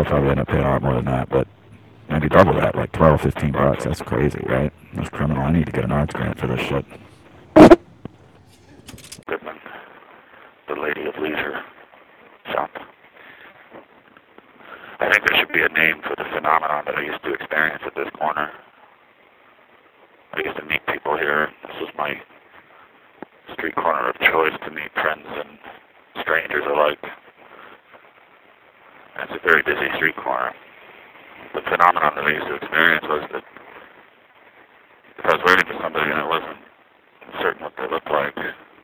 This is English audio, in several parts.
probably end up paying a lot more than that, but maybe double that, like 12, $15. That's crazy, right? That's criminal. I need to get an arts grant for this shit. Goodman, the Lady of Leisure shop. I think there should be a name for the phenomenon that I used to experience at this corner. I used to meet people here. This was my street corner of choice to meet friends and strangers alike. And it's a very busy street corner. The phenomenon that I used to experience was that if I was waiting for somebody and I wasn't certain what they looked like,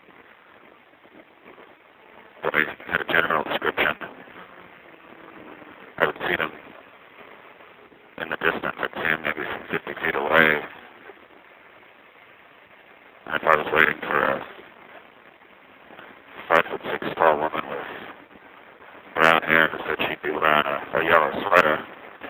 but I had a general description, I would see them in the distance. I'd see them maybe from 50 feet away. And if I was waiting for a 5'6" tall woman with brown hair who said she'd be wearing a yellow sweater,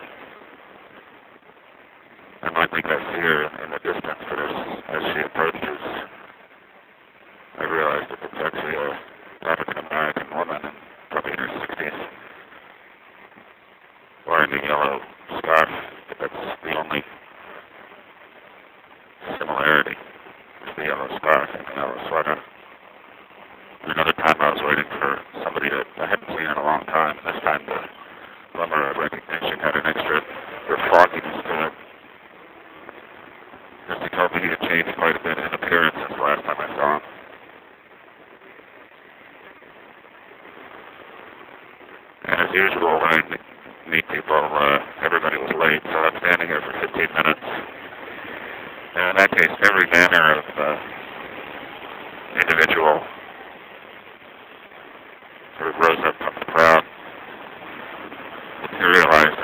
I might think I see her in the distance, but as she approaches, I realized that it's actually a African-American woman, and probably in her 60s, wearing a yellow scarf. But that's the only similarity, is the yellow scarf and the yellow sweater. And another time I was waiting for somebody that I hadn't seen in a long time. This time the glimmer of recognition had an extra fogginess to it. Just he told me he had changed quite a bit in appearance since the last time I saw him. And as usual, when I meet people, everybody was late, so I'm standing here for 15 minutes. And in that case, every manner of individual sort of rose up from the crowd, materialized